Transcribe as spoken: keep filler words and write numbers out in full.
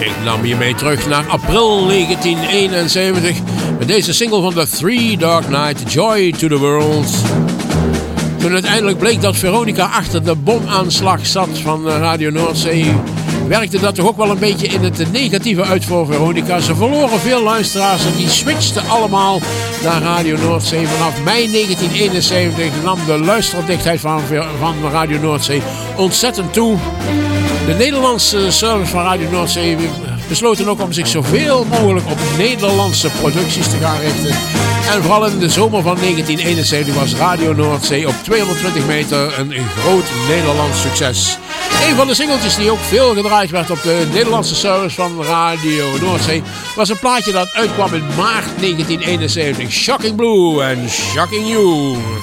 Ik nam je mee terug naar april negentien eenenzeventig met deze single van The Three Dog Night, Joy to the World. Toen uiteindelijk bleek dat Veronica achter de bomaanslag zat van Radio Noordzee, werkte dat toch ook wel een beetje in het negatieve uit voor Veronica. Ze verloren veel luisteraars en die switchten allemaal naar Radio Noordzee. Vanaf mei negentien eenenzeventig nam de luisterdichtheid van, van Radio Noordzee ontzettend toe. De Nederlandse service van Radio Noordzee besloten ook om zich zoveel mogelijk op Nederlandse producties te gaan richten. En vooral in de zomer van negentien eenenzeventig was Radio Noordzee op tweehonderdtwintig meter een groot Nederlands succes. Een van de singeltjes die ook veel gedraaid werd op de Nederlandse service van Radio Noordzee was een plaatje dat uitkwam in maart negentien eenenzeventig. Shocking Blue en Shocking You.